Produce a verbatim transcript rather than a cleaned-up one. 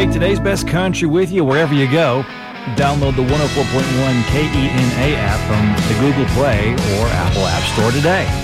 Take today's best country with you wherever you go. Download the one oh four point one K E N A app from the Google Play or Apple App Store today.